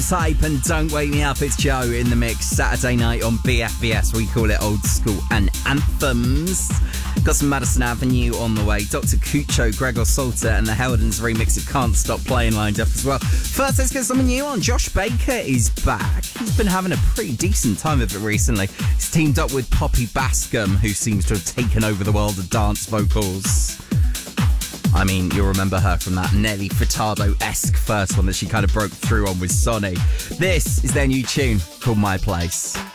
Type and Don't Wake Me Up. It's Joe in the mix. Saturday night on BFBS. We call it old school and anthems. Got some Madison Avenue on the way. Dr. Cucho, Gregor Salter, and the Heldens remix of Can't Stop Playing lined up as well. First, let's get something new on. Josh Baker is back. He's been having a pretty decent time of it recently. He's teamed up with Poppy Bascom, who seems to have taken over the world of dance vocals. I mean, you'll remember her from that Nelly Furtado-esque first one that she kind of broke through on with Sonny. This is their new tune called My Place.